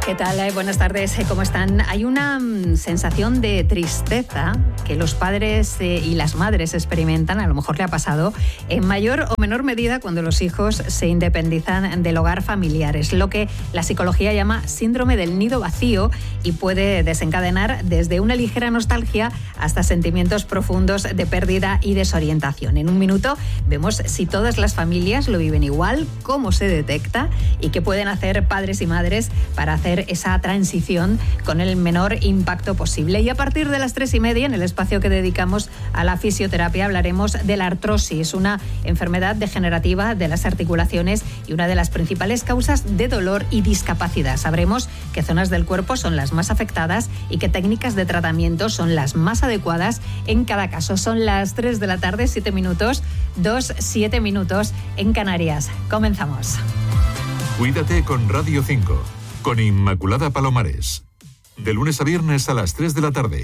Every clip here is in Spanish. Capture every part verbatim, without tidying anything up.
¿Qué tal? Buenas tardes, ¿cómo están? Hay una mm, sensación de tristeza que los padres eh, y las madres experimentan, a lo mejor le ha pasado, en mayor o menor medida cuando los hijos se independizan del hogar familiar. Es lo que la psicología llama síndrome del nido vacío y puede desencadenar desde una ligera nostalgia hasta sentimientos profundos de pérdida y desorientación. En un minuto vemos si todas las familias lo viven igual, cómo se detecta y qué pueden hacer padres y madres para hacer esa transición con el menor impacto posible. Y a partir de las tres y media, en el espacio que dedicamos a la fisioterapia, hablaremos de la artrosis, una enfermedad degenerativa de las articulaciones y una de las principales causas de dolor y discapacidad. Sabremos qué zonas del cuerpo son las más afectadas y qué técnicas de tratamiento son las más adecuadas en cada caso. Son las tres de la tarde, siete minutos, dos, siete minutos en Canarias. Comenzamos. Cuídate con Radio cinco. Con Inmaculada Palomares. De lunes a viernes a las tres de la tarde.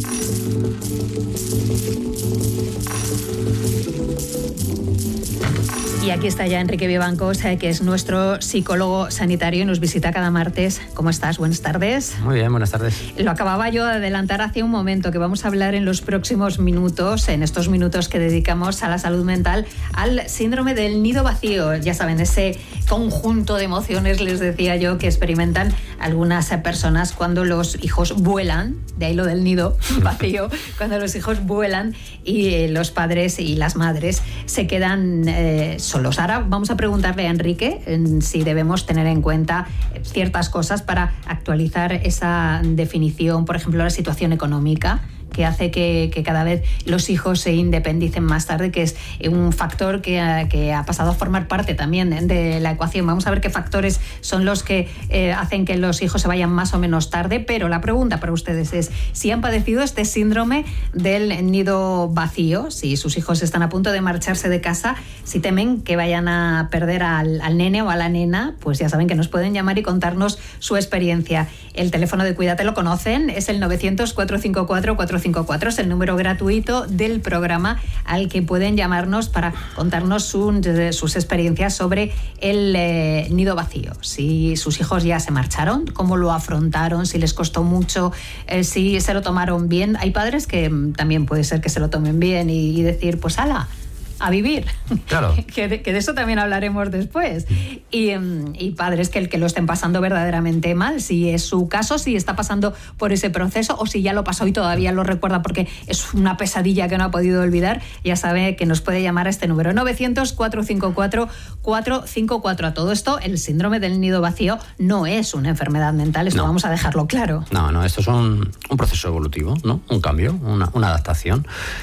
Y aquí está ya Enrique Vivancos, que es nuestro psicólogo sanitario y nos visita cada martes. ¿Cómo estás? Buenas tardes. Muy bien, buenas tardes. Lo acababa yo de adelantar hace un momento, que vamos a hablar en los próximos minutos, en estos minutos que dedicamos a la salud mental, al síndrome del nido vacío. Ya saben, ese conjunto de emociones, les decía yo, que experimentan algunas personas cuando los hijos vuelan, de ahí lo del nido vacío, cuando los hijos vuelan y los padres y las madres se quedan eh, solos. Ahora vamos a preguntarle a Enrique en si debemos tener en cuenta ciertas cosas para actualizar esa definición, por ejemplo, la situación económica, que hace que, que cada vez los hijos se independicen más tarde, que es un factor que ha, que ha pasado a formar parte también de la ecuación. Vamos a ver qué factores son los que eh, hacen que los hijos se vayan más o menos tarde, pero la pregunta para ustedes es si han padecido este síndrome del nido vacío, si sus hijos están a punto de marcharse de casa, si temen que vayan a perder al, al nene o a la nena, pues ya saben que nos pueden llamar y contarnos su experiencia. El teléfono de Cuídate lo conocen, es el novecientos, cuatrocientos cincuenta y cuatro, cuatrocientos cincuenta y cuatro, es el número gratuito del programa al que pueden llamarnos para contarnos su, sus experiencias sobre el eh, nido vacío. Si sus hijos ya se marcharon, cómo lo afrontaron, si les costó mucho, eh, si se lo tomaron bien. Hay padres que también puede ser que se lo tomen bien y, y decir, pues ala, a vivir. Claro. que, de, que de eso también hablaremos después. Y, y padres que, el que lo estén pasando verdaderamente mal, si es su caso, si está pasando por ese proceso o si ya lo pasó y todavía lo recuerda porque es una pesadilla que no ha podido olvidar, ya sabe que nos puede llamar a este número novecientos, cuatrocientos cincuenta y cuatro, cuatrocientos cincuenta y cuatro. A todo esto, el síndrome del nido vacío no es una enfermedad mental, esto no. Vamos a dejarlo claro. No, no, esto es un, un proceso evolutivo, ¿no? Un cambio, una, una adaptación.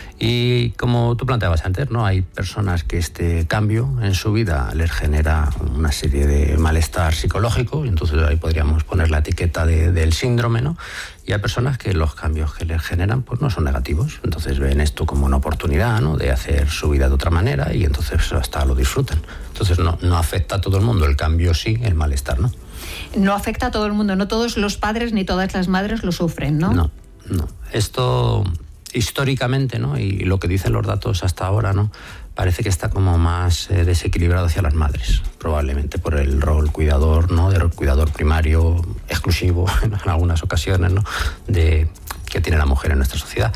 Y como tú planteabas antes, ¿no? Hay personas que este cambio en su vida les genera una serie de malestar psicológico, y entonces ahí podríamos poner la etiqueta de, del síndrome, ¿no? Y hay personas que los cambios que les generan pues no son negativos, entonces ven esto como una oportunidad, ¿no? De hacer su vida de otra manera y entonces hasta lo disfrutan. Entonces no, no afecta a todo el mundo, el cambio sí, el malestar no. No afecta a todo el mundo, no todos los padres ni todas las madres lo sufren, ¿no? No, no. Esto históricamente, ¿no? Y lo que dicen los datos hasta ahora, ¿no? Parece que está como más eh, desequilibrado hacia las madres, probablemente por el rol cuidador, ¿no? Del cuidador primario exclusivo en algunas ocasiones, ¿no? De, que tiene la mujer en nuestra sociedad.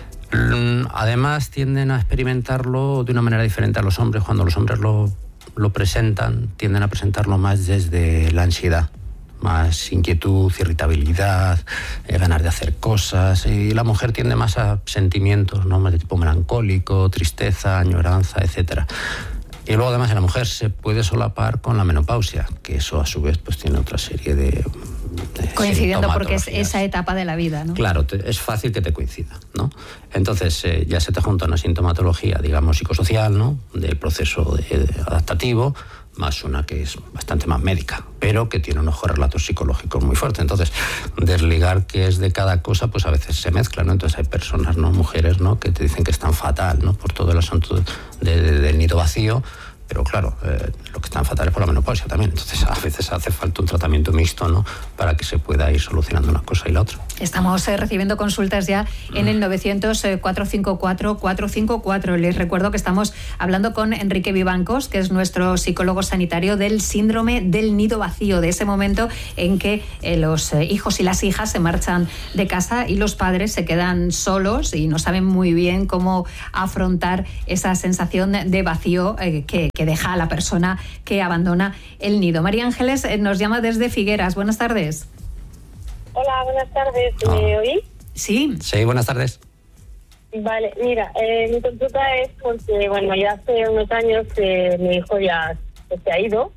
Además, tienden a experimentarlo de una manera diferente a los hombres. Cuando los hombres lo, lo presentan, tienden a presentarlo más desde la ansiedad. Más inquietud, irritabilidad, eh, ganas de hacer cosas, y la mujer tiende más a sentimientos, ¿no? Más de tipo melancólico, tristeza, añoranza, etcétera. Y luego además en la mujer se puede solapar con la menopausia, que eso a su vez pues tiene otra serie de, de coincidiendo porque es esa etapa de la vida, ¿no? Claro, te, es fácil que te coincida, ¿no? Entonces eh, ya se te junta una sintomatología, digamos, psicosocial, ¿no? Del proceso de, de adaptativo, más una que es bastante más médica, pero que tiene unos relatos psicológicos muy fuertes. Entonces, desligar qué es de cada cosa, pues a veces se mezcla, ¿no? Entonces hay personas, ¿no? Mujeres, ¿no? Que te dicen que están fatal, ¿no? Por todo el asunto de, de, del nido vacío, pero claro, eh, lo que están fatal es por la menopausia también. Entonces a veces hace falta un tratamiento mixto, ¿no?, para que se pueda ir solucionando una cosa y la otra. Estamos eh, recibiendo consultas ya en el novecientos, cuatrocientos cincuenta y cuatro, cuatrocientos cincuenta y cuatro. Les recuerdo que estamos hablando con Enrique Vivancos, que es nuestro psicólogo sanitario, del síndrome del nido vacío, de ese momento en que eh, los eh, hijos y las hijas se marchan de casa y los padres se quedan solos y no saben muy bien cómo afrontar esa sensación de vacío eh, que, que deja a la persona que abandona el nido. María Ángeles eh, nos llama desde Figueras. Buenas tardes. Hola, buenas tardes. ¿Me oís? Sí. Sí, buenas tardes. Vale, mira, eh, mi consulta es porque, bueno, ya hace unos años que mi hijo ya se ha ido,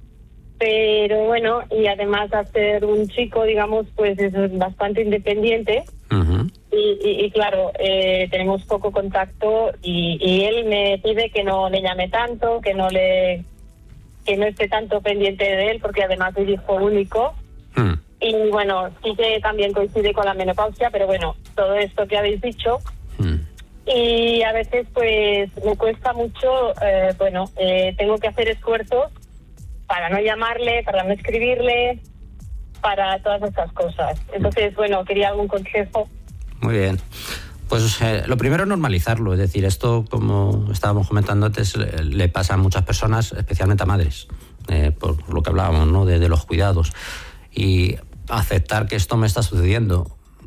pero bueno, y además de ser un chico, digamos, pues es bastante independiente. Uh-huh. Y, y, y claro, eh, tenemos poco contacto y, y él me pide que no le llame tanto, que no le que no esté tanto pendiente de él, porque además es hijo único. Uh-huh. Y bueno, sí que también coincide con la menopausia, pero bueno, todo esto que habéis dicho. Uh-huh. Y a veces pues me cuesta mucho, eh, bueno, eh, tengo que hacer esfuerzos para no llamarle, para no escribirle, para todas estas cosas. Entonces, bueno, quería algún consejo. Muy bien. Pues eh, lo primero es normalizarlo, es decir, esto, como estábamos comentando antes, le, le pasa a muchas personas, especialmente a madres, eh, por, por lo que hablábamos, ¿no?, de, de los cuidados. Y aceptar que esto me está sucediendo.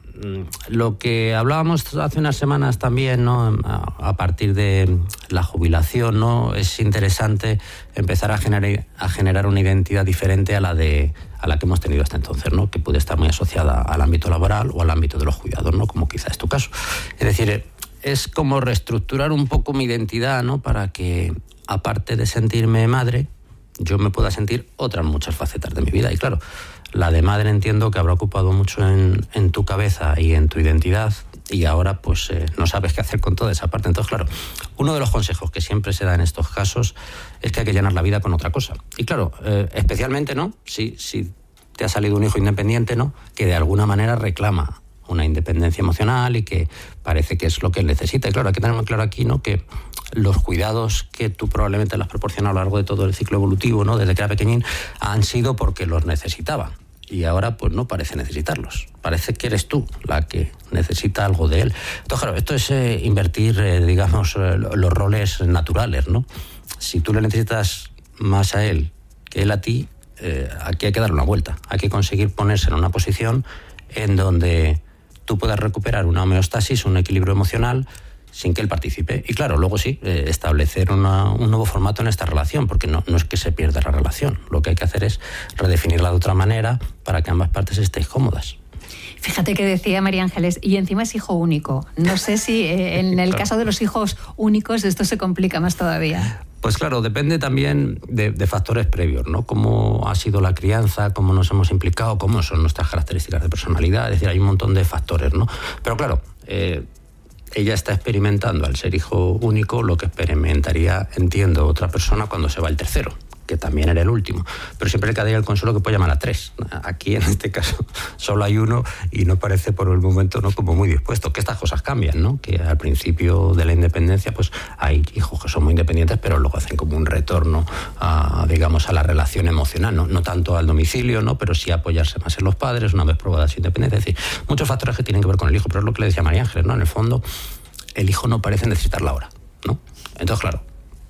Lo que hablábamos hace unas semanas también, ¿no?, a, a partir de la jubilación, ¿no?, es interesante empezar a generar, a generar una identidad diferente a la de a la que hemos tenido hasta entonces, ¿no?, que puede estar muy asociada al ámbito laboral o al ámbito de los cuidados, ¿no?, como quizá es tu caso. Es decir, es como reestructurar un poco mi identidad, ¿no?, para que, aparte de sentirme madre, yo me pueda sentir otras muchas facetas de mi vida. Y claro, la de madre entiendo que habrá ocupado mucho en, en tu cabeza y en tu identidad, y ahora pues eh, no sabes qué hacer con toda esa parte. Entonces, claro, uno de los consejos que siempre se da en estos casos es que hay que llenar la vida con otra cosa. Y claro, eh, especialmente, ¿no?, si, si te ha salido un hijo independiente, ¿no?, que de alguna manera reclama una independencia emocional y que parece que es lo que él necesita. Y claro, hay que tener muy claro aquí, ¿no?, que los cuidados que tú probablemente le has proporcionado a lo largo de todo el ciclo evolutivo, ¿no?, desde que era pequeñín, han sido porque los necesitaba. Y ahora pues no parece necesitarlos. Parece que eres tú la que necesita algo de él. Entonces, claro, esto es eh, invertir, eh, digamos, eh, los roles naturales, ¿no? Si tú le necesitas más a él que él a ti, eh, aquí hay que darle una vuelta. Hay que conseguir ponerse en una posición en donde tú puedas recuperar una homeostasis, un equilibrio emocional, sin que él participe. Y claro, luego sí, eh, establecer una, un nuevo formato en esta relación, porque no, no es que se pierda la relación. Lo que hay que hacer es redefinirla de otra manera para que ambas partes estéis cómodas. Fíjate que decía María Ángeles, y encima es hijo único. No sé si eh, en el caso de los hijos únicos esto se complica más todavía. Pues claro, depende también de, de factores previos, ¿no? Cómo ha sido la crianza, cómo nos hemos implicado, cómo son nuestras características de personalidad. Es decir, hay un montón de factores, ¿no? Pero claro, eh, ella está experimentando, al ser hijo único, lo que experimentaría, entiendo, otra persona cuando se va el tercero, que también era el último. Pero siempre le quedaría el consuelo que puede llamar a tres. Aquí, en este caso, solo hay uno y no parece por el momento, ¿no?, como muy dispuesto. Que estas cosas cambian, ¿no? Que al principio de la independencia pues hay hijos que son muy independientes, pero luego hacen como un retorno a, digamos, a la relación emocional, ¿no? No tanto al domicilio, ¿no?, pero sí apoyarse más en los padres una vez probada su independencia. Es decir, muchos factores que tienen que ver con el hijo, pero es lo que le decía María Ángeles, ¿no? En el fondo, el hijo no parece necesitarla ahora, ¿no? Entonces, claro,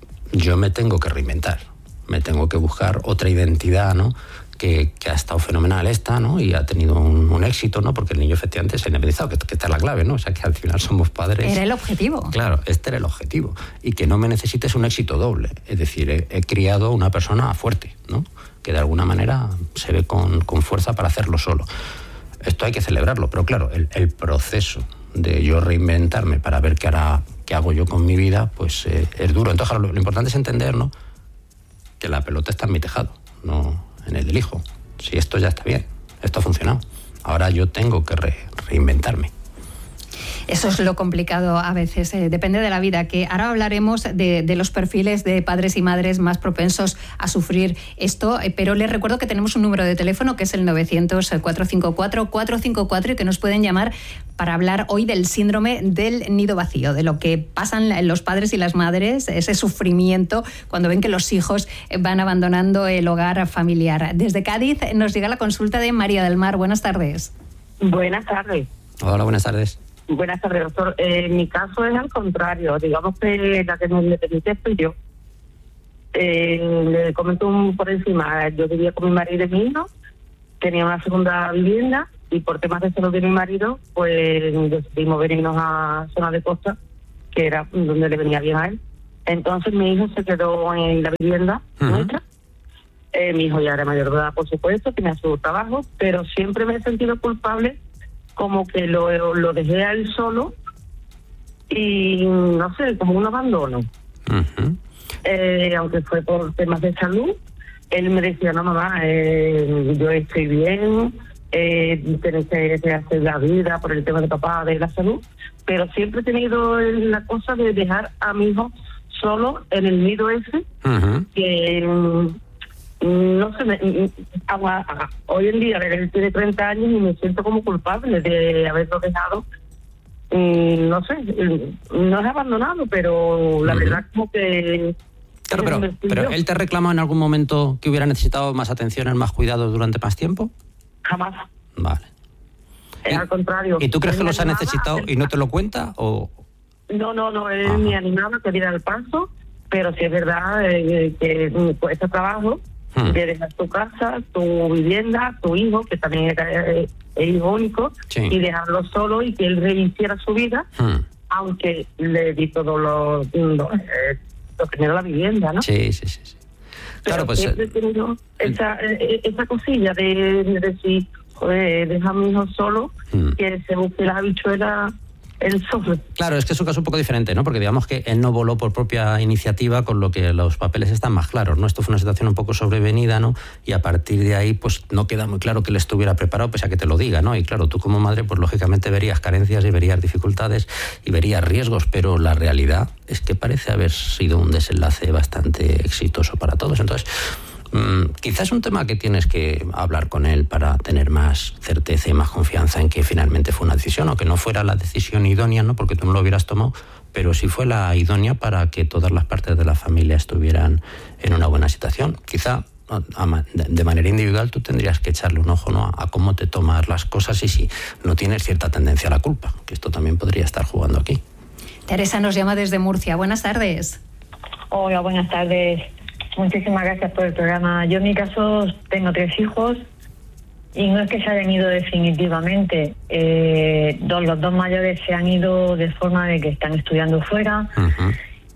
yo me tengo que reinventar. Me tengo que buscar otra identidad, ¿no?, que, que ha estado fenomenal esta, ¿no?, y ha tenido un, un éxito, ¿no?, porque el niño efectivamente se ha independizado, que, que esta es la clave, ¿no? O sea, que al final somos padres. Era el objetivo. Claro, este era el objetivo. Y que no me necesites un éxito doble. Es decir, he, he criado una persona fuerte, ¿no?, que de alguna manera se ve con, con fuerza para hacerlo solo. Esto hay que celebrarlo, pero claro, el, el proceso de yo reinventarme para ver qué hará, qué hago yo con mi vida, pues eh, es duro. Entonces, claro, lo, lo importante es entender, ¿no?, que la pelota está en mi tejado, no en el del hijo. Si esto ya está bien, esto ha funcionado. Ahora yo tengo que re- reinventarme. Eso es lo complicado a veces, eh, depende de la vida, que ahora hablaremos de, de los perfiles de padres y madres más propensos a sufrir esto, eh, pero les recuerdo que tenemos un número de teléfono que es el novecientos, cuatrocientos cincuenta y cuatro, cuatrocientos cincuenta y cuatro y que nos pueden llamar para hablar hoy del síndrome del nido vacío, de lo que pasan los padres y las madres, ese sufrimiento cuando ven que los hijos van abandonando el hogar familiar. Desde Cádiz nos llega la consulta de María del Mar. Buenas tardes. Buenas tardes. Hola, buenas tardes. Buenas tardes, doctor. Eh, mi caso es al contrario. Digamos que la que me independicé fui yo. Eh, le comento un por encima. Yo vivía con mi marido y mi hijo. Tenía una segunda vivienda y por temas de salud de mi marido, pues decidimos venirnos a zona de costa, que era donde le venía bien a él. Entonces mi hijo se quedó en la vivienda uh-huh. nuestra. Eh, mi hijo ya era mayor de edad, por supuesto, tenía su trabajo, pero siempre me he sentido culpable, como que lo, lo dejé a él solo y, no sé, como un abandono. Uh-huh. Eh, aunque fue por temas de salud, él me decía, no, mamá, eh, yo estoy bien, eh, tenés que hacer la vida por el tema de papá, de la salud, pero siempre he tenido la cosa de dejar a mi hijo solo en el nido ese, uh-huh. que... No sé, me, agua, agua. Hoy en día él tiene treinta años y me siento como culpable de haberlo dejado. Mm, no sé, no es abandonado, pero la uh-huh. verdad como que... Claro, pero, pero ¿él te reclamó en algún momento que hubiera necesitado más atención, más cuidados durante más tiempo? Jamás. Vale. Es al contrario. ¿Y tú crees que los ha necesitado y no te lo cuenta? O... No, no, no, él Ajá. me animaba a pedir al paso, pero sí es verdad eh, que cuesta trabajo. Hmm. De dejar tu casa, tu vivienda, tu hijo, que también era eh, el hijo único, sí. y dejarlo solo y que él rehiciera su vida, hmm. aunque le di todo lo, lo, eh, lo que era la vivienda, ¿no? Sí, sí, sí. sí. Claro, Pero pues... siempre he tenido esa, eh, esa cosilla de, de decir, joder, deja a mi hijo solo, hmm. que se busque la habichuela... El solo. Claro, es que es un caso un poco diferente, ¿no? Porque digamos que él no voló por propia iniciativa, con lo que los papeles están más claros, ¿no? Esto fue una situación un poco sobrevenida, ¿no? Y a partir de ahí, pues no queda muy claro que él estuviera preparado, pese a que te lo diga, ¿no? Y claro, tú como madre, pues lógicamente verías carencias y verías dificultades y verías riesgos, pero la realidad es que parece haber sido un desenlace bastante exitoso para todos. Entonces... Mm, quizás es un tema que tienes que hablar con él para tener más certeza y más confianza en que finalmente fue una decisión, o que no fuera la decisión idónea, ¿no? Porque tú no lo hubieras tomado, pero sí fue la idónea para que todas las partes de la familia estuvieran en una buena situación. Quizá de manera individual tú tendrías que echarle un ojo, ¿no? a cómo te tomas las cosas y si no tienes cierta tendencia a la culpa, que esto también podría estar jugando aquí. Teresa nos llama desde Murcia. Buenas tardes. Hola, buenas tardes. Muchísimas gracias por el programa. Yo en mi caso tengo tres hijos y no es que se hayan ido definitivamente. Eh, dos, los dos mayores se han ido de forma de que están estudiando fuera. Uh-huh.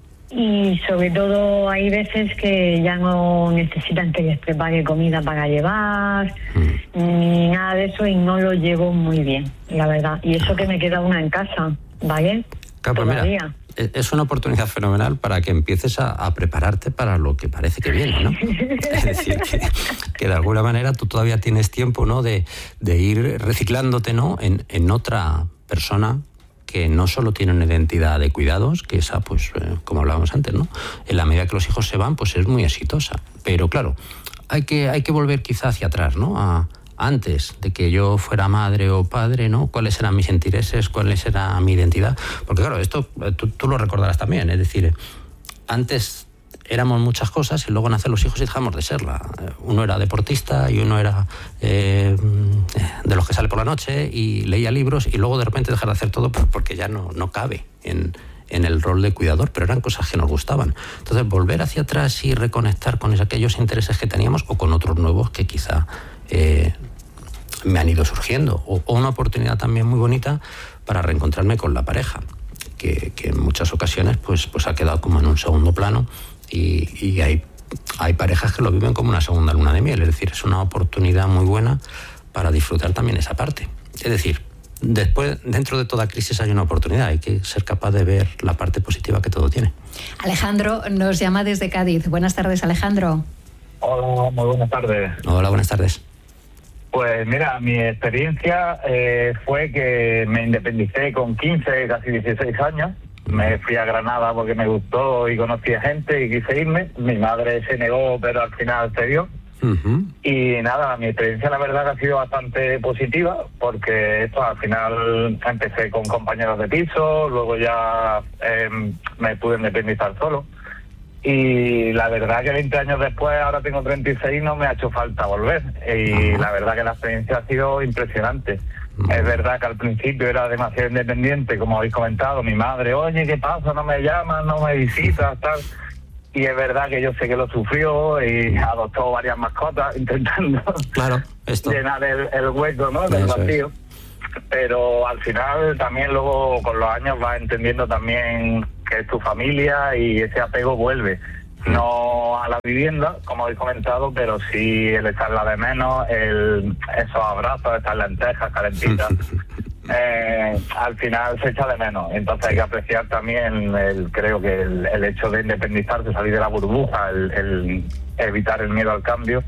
Y sobre todo hay veces que ya no necesitan que les prepare comida para llevar, uh-huh. ni nada de eso, y no lo llevo muy bien, la verdad. Y eso que me queda una en casa, ¿vale? Claro, pues mira, es una oportunidad fenomenal para que empieces a, a prepararte para lo que parece que viene, ¿no? Es decir, que, que de alguna manera tú todavía tienes tiempo, ¿no? De, de ir reciclándote, ¿no? En, en otra persona que no solo tiene una identidad de cuidados, que esa, pues, eh, como hablábamos antes, ¿no? En la medida que los hijos se van, pues es muy exitosa. Pero claro, hay que, hay que volver quizá hacia atrás, ¿no? A, antes de que yo fuera madre o padre, ¿no? ¿Cuáles eran mis intereses? ¿Cuál era mi identidad? Porque claro, esto tú, tú lo recordarás también, es decir, antes éramos muchas cosas y luego nacen los hijos y dejamos de serla. Uno era deportista y uno era eh, de los que sale por la noche y leía libros y luego de repente dejar de hacer todo porque ya no, no cabe en, en el rol de cuidador, pero eran cosas que nos gustaban. Entonces volver hacia atrás y reconectar con aquellos intereses que teníamos o con otros nuevos que quizá eh, me han ido surgiendo, o, o una oportunidad también muy bonita para reencontrarme con la pareja, que, que en muchas ocasiones pues, pues ha quedado como en un segundo plano y, y hay, hay parejas que lo viven como una segunda luna de miel, es decir, es una oportunidad muy buena para disfrutar también esa parte. Es decir, después, dentro de toda crisis hay una oportunidad, hay que ser capaz de ver la parte positiva que todo tiene. Alejandro nos llama desde Cádiz. Buenas tardes, Alejandro. Hola, muy buenas tardes. Hola, buenas tardes. Pues mira, mi experiencia eh, fue que me independicé con quince, casi dieciséis años. Me fui a Granada porque me gustó y conocí a gente y quise irme. Mi madre se negó, pero al final se dio. Uh-huh. Y nada, mi experiencia la verdad que ha sido bastante positiva, porque esto al final empecé con compañeros de piso, luego ya eh, me pude independizar solo. Y la verdad que veinte años después, ahora tengo treinta y seis, no me ha hecho falta volver. Y la verdad que la experiencia ha sido impresionante. Es verdad que al principio era demasiado independiente, como habéis comentado, mi madre, oye, ¿qué pasa? No me llamas, no me visitas, tal. Y es verdad que yo sé que lo sufrió y adoptó varias mascotas intentando claro, esto. llenar el, el hueco, ¿no?, del vacío. Es. Pero al final también luego con los años vas entendiendo también que es tu familia y ese apego vuelve. No a la vivienda, como habéis comentado, pero sí el echarla de menos, el, esos abrazos, estas lentejas calentitas. Eh, al final se echa de menos, entonces hay que apreciar también el, creo que el, el hecho de independizarse, salir de la burbuja, el, el evitar el miedo al cambio,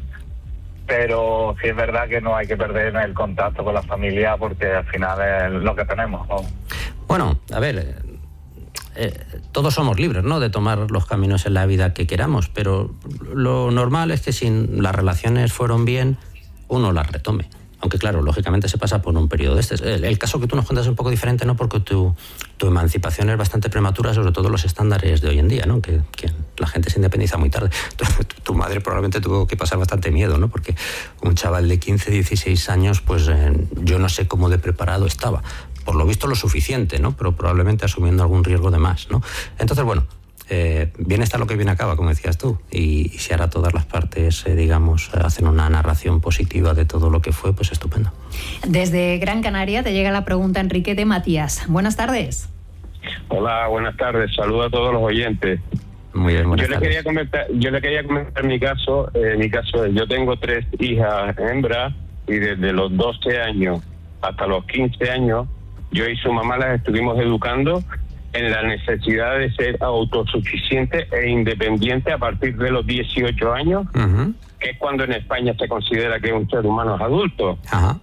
pero sí es verdad que no hay que perder el contacto con la familia porque al final es lo que tenemos, ¿no? Bueno, a ver, eh, todos somos libres, ¿no?, de tomar los caminos en la vida que queramos, pero lo normal es que si las relaciones fueron bien, uno las retome. Aunque claro, lógicamente se pasa por un periodo de este. El, el caso que tú nos cuentas es un poco diferente, ¿no?, porque tu, tu emancipación es bastante prematura, sobre todo los estándares de hoy en día, ¿no?, que, que la gente se independiza muy tarde. Tu, tu madre probablemente tuvo que pasar bastante miedo, ¿no?, porque un chaval de quince, dieciséis años, pues eh, yo no sé cómo de preparado estaba. Por lo visto lo suficiente, ¿no?, pero probablemente asumiendo algún riesgo de más, ¿no? Entonces, bueno, Eh, bien está lo que bien acaba, como decías tú, y, y si ahora todas las partes, eh, digamos, hacen una narración positiva de todo lo que fue, pues estupendo. Desde Gran Canaria te llega la pregunta, Enrique, de Matías. Buenas tardes. Hola, buenas tardes. Saludos a todos los oyentes. Muy bien, buenas yo tardes. le quería comentar, yo le quería comentar mi caso. Eh, mi caso es, yo tengo tres hijas hembras y desde los doce años hasta los quince años, yo y su mamá las estuvimos educando en la necesidad de ser autosuficiente e independiente a partir de los dieciocho años, uh-huh. que es cuando en España se considera que un ser humano es adulto. Uh-huh.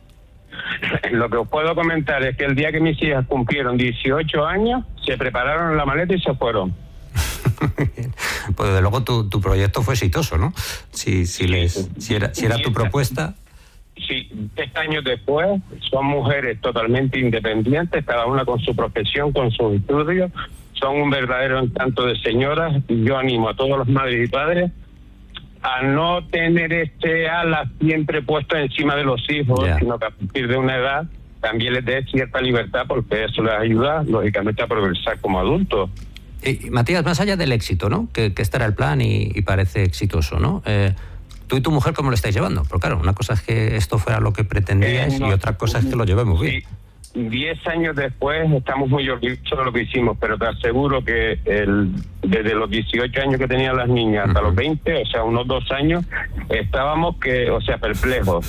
Lo que os puedo comentar es que el día que mis hijas cumplieron dieciocho años, se prepararon la maleta y se fueron. Pues desde luego tu, tu proyecto fue exitoso, ¿no? Si, si, les, si, era, si era tu propuesta... Sí, diez años después son mujeres totalmente independientes, cada una con su profesión, con sus estudios, son un verdadero encanto de señoras, y yo animo a todos los madres y padres a no tener este ala siempre puesto encima de los hijos, yeah. sino que a partir de una edad también les dé cierta libertad, porque eso les ayuda, lógicamente, a progresar como adultos. Y, Matías, más allá del éxito, ¿no?, que, que este era el plan y, y parece exitoso, ¿no?, eh, ¿tú y tu mujer cómo lo estáis llevando? Porque claro, una cosa es que esto fuera lo que pretendíais eh, no, y otra cosa es que lo llevemos bien. Sí, diez años después estamos muy orgullosos de lo que hicimos, pero te aseguro que el, desde los dieciocho años que tenían las niñas hasta uh-huh. los veinte, o sea, unos dos años, estábamos que, o sea, perplejos,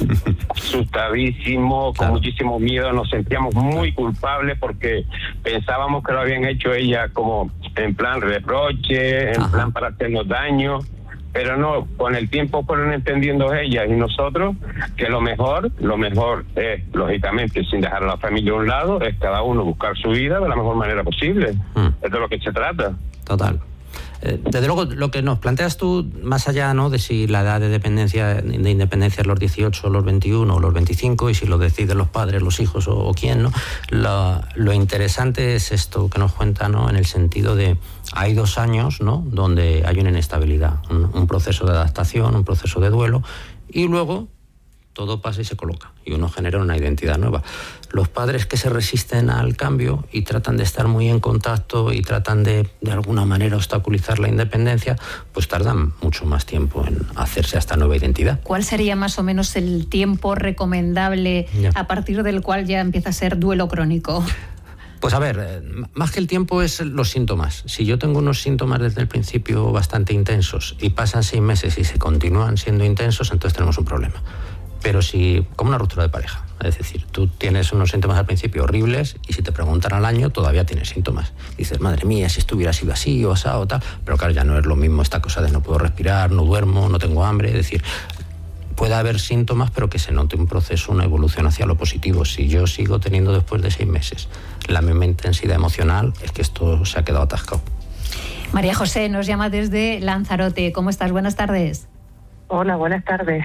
asustadísimos, claro. con muchísimo miedo, nos sentíamos muy culpables porque pensábamos que lo habían hecho ellas como en plan reproche, en uh-huh. plan para hacernos daño. Pero no, con el tiempo fueron entendiendo ellas y nosotros que lo mejor, lo mejor es, lógicamente, sin dejar a la familia a un lado, es cada uno buscar su vida de la mejor manera posible. Mm. Es de lo que se trata. Total. Eh, desde luego, lo que nos planteas tú, más allá, ¿no?, de si la edad de dependencia de independencia es los dieciocho, los veintiuno o los veinticinco, y si lo deciden los padres, los hijos o, o quién, ¿no? Lo, lo interesante es esto que nos cuenta, ¿no?, en el sentido de hay dos años, ¿no?, donde hay una inestabilidad, un, un proceso de adaptación, un proceso de duelo, y luego todo pasa y se coloca, y uno genera una identidad nueva. Los padres que se resisten al cambio y tratan de estar muy en contacto y tratan de, de alguna manera, obstaculizar la independencia, pues tardan mucho más tiempo en hacerse a esta nueva identidad. ¿Cuál sería más o menos el tiempo recomendable ya. a partir del cual ya empieza a ser duelo crónico? Pues a ver, más que el tiempo es los síntomas. Si yo tengo unos síntomas desde el principio bastante intensos y pasan seis meses y se continúan siendo intensos, entonces tenemos un problema. Pero si, como una ruptura de pareja, es decir, tú tienes unos síntomas al principio horribles y si te preguntan al año todavía tienes síntomas. Dices, madre mía, si esto hubiera sido así o así o tal, pero claro, ya no es lo mismo esta cosa de no puedo respirar, no duermo, no tengo hambre, es decir, pueda haber síntomas, pero que se note un proceso, una evolución hacia lo positivo. Si yo sigo teniendo después de seis meses la misma intensidad emocional, es que esto se ha quedado atascado. María José nos llama desde Lanzarote. ¿Cómo estás? Buenas tardes. Hola, buenas tardes.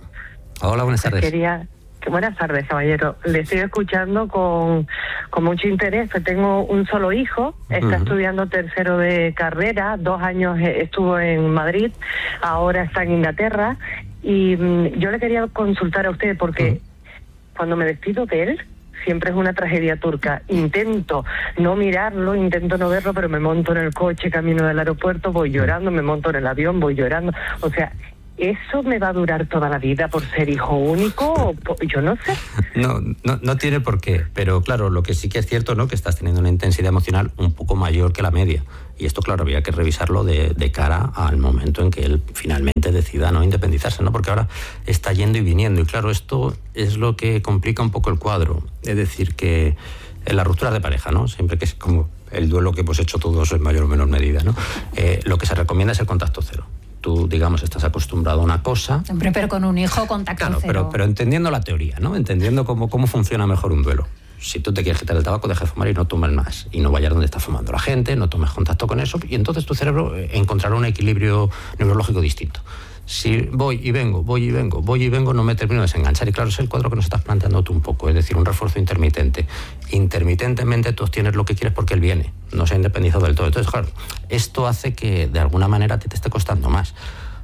Hola, buenas tardes. Quería... Buenas tardes, caballero. Le estoy escuchando con, con mucho interés. Tengo un solo hijo, está uh-huh. estudiando tercero de carrera, dos años estuvo en Madrid, ahora está en Inglaterra, y mm, yo le quería consultar a usted porque uh-huh. cuando me despido de él, siempre es una tragedia turca. Intento no mirarlo, intento no verlo, pero me monto en el coche, camino del aeropuerto, voy llorando, me monto en el avión, voy llorando. O sea, ¿eso me va a durar toda la vida por ser hijo único? Yo no sé. No, no, no tiene por qué. Pero claro, lo que sí que es cierto, ¿no?, que estás teniendo una intensidad emocional un poco mayor que la media. Y esto, claro, había que revisarlo de, de cara al momento en que él finalmente decida no independizarse, ¿no? Porque ahora está yendo y viniendo. Y claro, esto es lo que complica un poco el cuadro. Es decir, que en la ruptura de pareja, ¿no?, siempre que es como el duelo que hemos hecho todos en mayor o menor medida, ¿no?, eh, lo que se recomienda es el contacto cero. Tú, digamos, estás acostumbrado a una cosa... Hombre, pero con un hijo, contacto claro, cero. Pero, pero entendiendo la teoría, ¿no? Entendiendo cómo, cómo funciona mejor un duelo. Si tú te quieres quitar el tabaco, deja de fumar y no tomes más. Y no vayas donde está fumando la gente, no tomes contacto con eso, y entonces tu cerebro encontrará un equilibrio neurológico distinto. Si voy y vengo, voy y vengo, voy y vengo, no me termino de desenganchar. Y claro, es el cuadro que nos estás planteando tú un poco, es decir, un refuerzo intermitente. Intermitentemente tú obtienes lo que quieres porque él viene, no se ha independizado del todo. Entonces, claro, esto hace que de alguna manera a ti te esté costando más.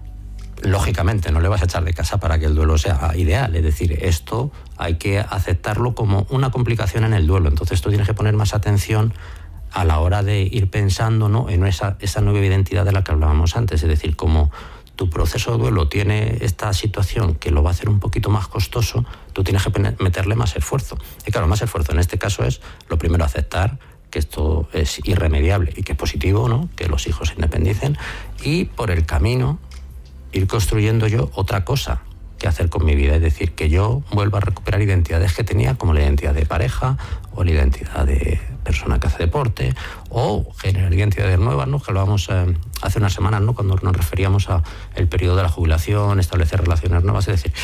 Lógicamente, no le vas a echar de casa para que el duelo sea ideal. Es decir, esto hay que aceptarlo como una complicación en el duelo. Entonces tú tienes que poner más atención a la hora de ir pensando, ¿no?, en esa, esa nueva identidad de la que hablábamos antes. Es decir, como tu proceso de duelo tiene esta situación que lo va a hacer un poquito más costoso, tú tienes que meterle más esfuerzo. Y claro, más esfuerzo en este caso es, lo primero, aceptar que esto es irremediable y que es positivo, ¿no?, que los hijos se independicen, y por el camino ir construyendo yo otra cosa que hacer con mi vida, es decir, que yo vuelva a recuperar identidades que tenía, como la identidad de pareja o la identidad de persona que hace deporte, o generar identidades nuevas, ¿no?, que hablábamos eh, hace unas semanas, ¿no?, cuando nos referíamos a el periodo de la jubilación, establecer relaciones nuevas, es decir,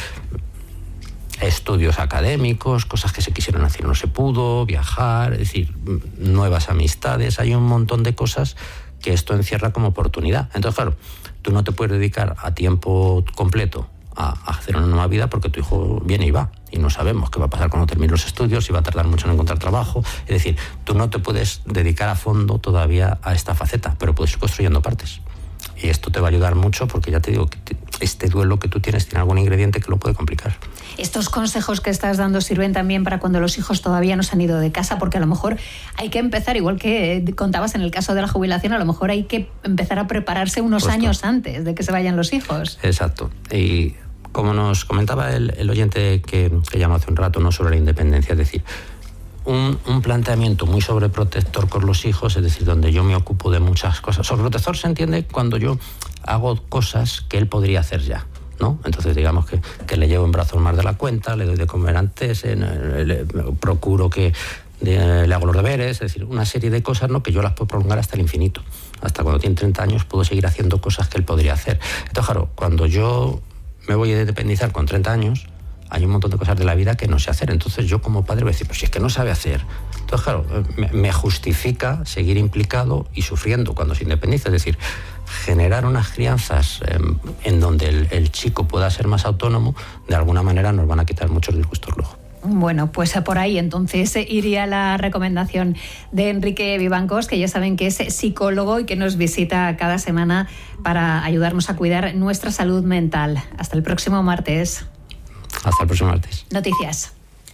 estudios académicos, cosas que se quisieron hacer y no se pudo, viajar, es decir, nuevas amistades, hay un montón de cosas que esto encierra como oportunidad. Entonces, claro, tú no te puedes dedicar a tiempo completo a hacer una nueva vida porque tu hijo viene y va y no sabemos qué va a pasar cuando termine los estudios, si va a tardar mucho en encontrar trabajo. Es decir, tú no te puedes dedicar a fondo todavía a esta faceta, pero puedes ir construyendo partes. Y esto te va a ayudar mucho porque ya te digo que este duelo que tú tienes tiene algún ingrediente que lo puede complicar. Estos consejos que estás dando sirven también para cuando los hijos todavía no se han ido de casa, porque a lo mejor hay que empezar, igual que contabas en el caso de la jubilación, a lo mejor hay que empezar a prepararse unos Justo. años antes de que se vayan los hijos. Exacto. Y como nos comentaba el, el oyente que, que llamó hace un rato, no sobre la independencia, es decir, Un, un planteamiento muy sobreprotector con los hijos, es decir, donde yo me ocupo de muchas cosas. Sobreprotector se entiende cuando yo hago cosas que él podría hacer ya, ¿no? Entonces, digamos que, que le llevo en brazos más de la cuenta, le doy de comer antes, eh, le, le, procuro que de, le hago los deberes, es decir, una serie de cosas, ¿no?, que yo las puedo prolongar hasta el infinito. Hasta cuando tiene treinta años puedo seguir haciendo cosas que él podría hacer. Entonces, claro, cuando yo me voy a independizar con treinta años, hay un montón de cosas de la vida que no sé hacer. Entonces yo como padre voy a decir, pues si es que no sabe hacer. Entonces, claro, me, me justifica seguir implicado y sufriendo cuando se independiza. Es decir, generar unas crianzas eh, en donde el, el chico pueda ser más autónomo, de alguna manera nos van a quitar muchos disgustos luego. Bueno, pues por ahí entonces iría la recomendación de Enrique Vivancos, que ya saben que es psicólogo y que nos visita cada semana para ayudarnos a cuidar nuestra salud mental. Hasta el próximo martes. Hasta el próximo martes. Noticias.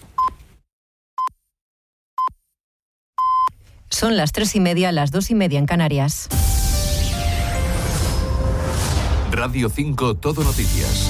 Son las tres y media, las dos y media en Canarias. Radio cinco Todo Noticias.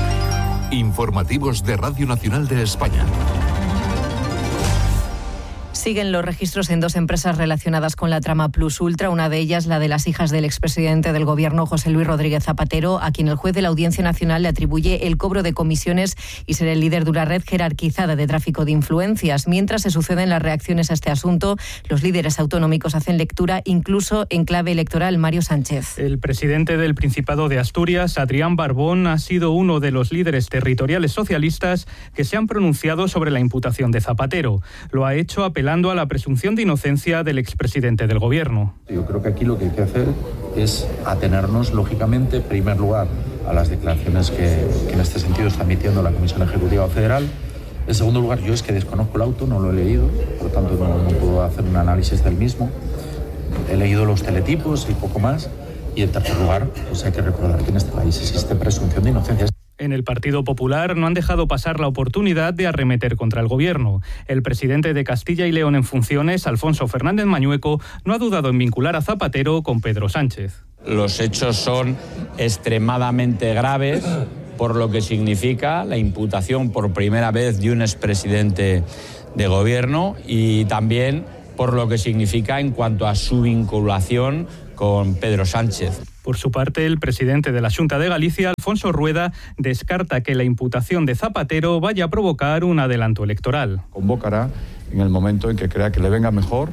Informativos de Radio Nacional de España. Siguen los registros en dos empresas relacionadas con la trama Plus Ultra, una de ellas la de las hijas del expresidente del Gobierno, José Luis Rodríguez Zapatero, a quien el juez de la Audiencia Nacional le atribuye el cobro de comisiones y ser el líder de una red jerarquizada de tráfico de influencias. Mientras se suceden las reacciones a este asunto, los líderes autonómicos hacen lectura incluso en clave electoral. Mario Sánchez. El presidente del Principado de Asturias, Adrián Barbón, ha sido uno de los líderes territoriales socialistas que se han pronunciado sobre la imputación de Zapatero. Lo ha hecho apelando a la presunción de inocencia del expresidente del Gobierno. Yo creo que aquí lo que hay que hacer es atenernos, lógicamente, en primer lugar, a las declaraciones que, que en este sentido está emitiendo la Comisión Ejecutiva Federal. En segundo lugar, yo es que desconozco el auto, no lo he leído, por lo tanto no, no puedo hacer un análisis del mismo. He leído los teletipos y poco más. Y en tercer lugar, pues hay que recordar que en este país existe presunción de inocencia. En el Partido Popular no han dejado pasar la oportunidad de arremeter contra el Gobierno. El presidente de Castilla y León en funciones, Alfonso Fernández Mañueco, no ha dudado en vincular a Zapatero con Pedro Sánchez. Los hechos son extremadamente graves, por lo que significa la imputación por primera vez de un expresidente de Gobierno y también por lo que significa en cuanto a su vinculación con Pedro Sánchez. Por su parte, el presidente de la Xunta de Galicia, Alfonso Rueda, descarta que la imputación de Zapatero vaya a provocar un adelanto electoral. Convocará en el momento en que crea que le venga mejor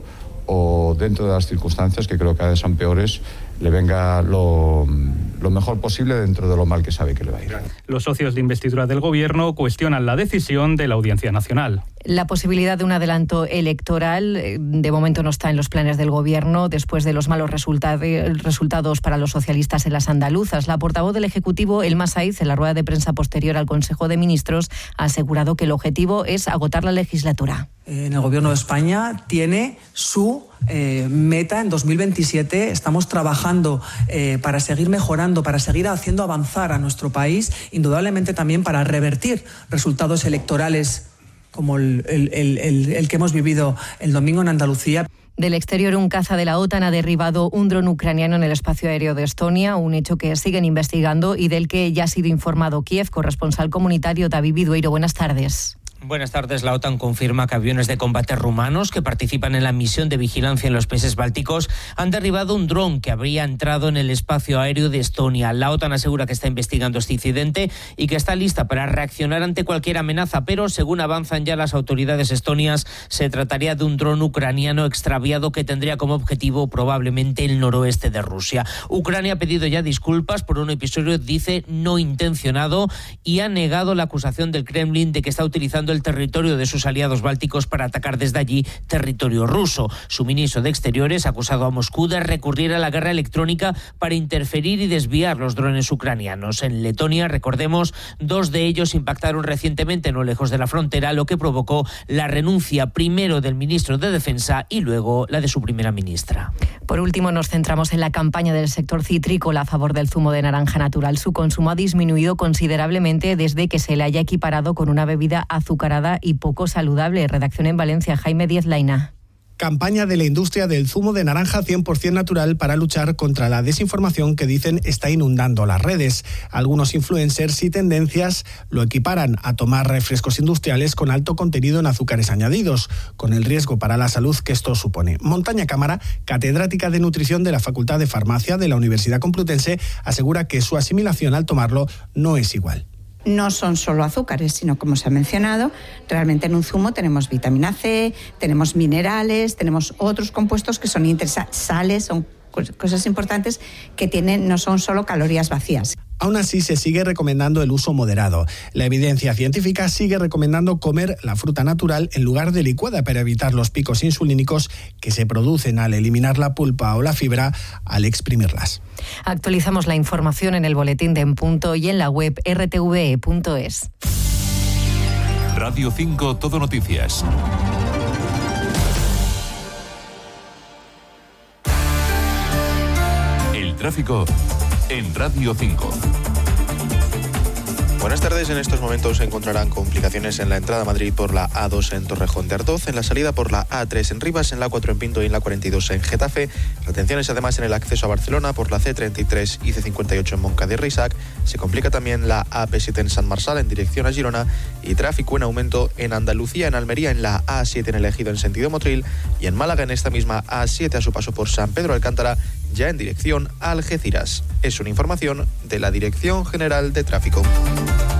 o dentro de las circunstancias que creo que cada vez son peores, le venga lo, lo mejor posible dentro de lo mal que sabe que le va a ir. Los socios de investidura del Gobierno cuestionan la decisión de la Audiencia Nacional. La posibilidad de un adelanto electoral de momento no está en los planes del Gobierno después de los malos resultados para los socialistas en las andaluzas. La portavoz del Ejecutivo, Elma Saiz, en la rueda de prensa posterior al Consejo de Ministros, ha asegurado que el objetivo es agotar la legislatura. En el Gobierno de España tiene su eh, meta en dos mil veintisiete. Estamos trabajando eh, para seguir mejorando, para seguir haciendo avanzar a nuestro país, indudablemente también para revertir resultados electorales como el, el, el, el que hemos vivido el domingo en Andalucía. Del exterior, un caza de la OTAN ha derribado un dron ucraniano en el espacio aéreo de Estonia, un hecho que siguen investigando y del que ya ha sido informado Kiev. Corresponsal comunitario David Vidueiro, buenas tardes. Buenas tardes. La OTAN confirma que aviones de combate rumanos que participan en la misión de vigilancia en los países bálticos han derribado un dron que habría entrado en el espacio aéreo de Estonia. La OTAN asegura que está investigando este incidente y que está lista para reaccionar ante cualquier amenaza, pero según avanzan ya las autoridades estonias, se trataría de un dron ucraniano extraviado que tendría como objetivo probablemente el noroeste de Rusia. Ucrania ha pedido ya disculpas por un episodio, dice, no intencionado, y ha negado la acusación del Kremlin de que está utilizando el territorio de sus aliados bálticos para atacar desde allí territorio ruso. Su ministro de Exteriores ha acusado a Moscú de recurrir a la guerra electrónica para interferir y desviar los drones ucranianos. En Letonia, recordemos, dos de ellos impactaron recientemente no lejos de la frontera, lo que provocó la renuncia primero del ministro de Defensa y luego la de su primera ministra. Por último, nos centramos en la campaña del sector citrícola a favor del zumo de naranja natural. Su consumo ha disminuido considerablemente desde que se le haya equiparado con una bebida azucarada y poco saludable. Redacción en Valencia, Jaime Díez Laina. Campaña de la industria del zumo de naranja cien por ciento natural para luchar contra la desinformación que dicen está inundando las redes. Algunos influencers y tendencias lo equiparan a tomar refrescos industriales con alto contenido en azúcares añadidos, con el riesgo para la salud que esto supone. Montaña Cámara, catedrática de nutrición de la Facultad de Farmacia de la Universidad Complutense, asegura que su asimilación al tomarlo no es igual. No son solo azúcares, sino, como se ha mencionado, realmente en un zumo tenemos vitamina C, tenemos minerales, tenemos otros compuestos que son interesantes, sales, son cosas importantes que tienen, no son solo calorías vacías. Aún así, se sigue recomendando el uso moderado. La evidencia científica sigue recomendando comer la fruta natural en lugar de licuada para evitar los picos insulínicos que se producen al eliminar la pulpa o la fibra al exprimirlas. Actualizamos la información en el boletín de En Punto y en la web erre te ve punto es. Radio cinco Todo Noticias. El tráfico en Radio cinco. Buenas tardes. En estos momentos se encontrarán complicaciones en la entrada a Madrid por la A dos en Torrejón de Ardoz, en la salida por la A tres en Rivas, en la cuatro en Pinto y en la cuarenta y dos en Getafe. Retenciones además en el acceso a Barcelona por la C treinta y tres y C cincuenta y ocho en Moncada y Reixac. Se complica también la A P siete en San Marçal en dirección a Girona y tráfico en aumento en Andalucía, en Almería, en la A siete en el Ejido en sentido Motril y en Málaga en esta misma A siete a su paso por San Pedro Alcántara, ya en dirección a Algeciras. Es una información de la Dirección General de Tráfico.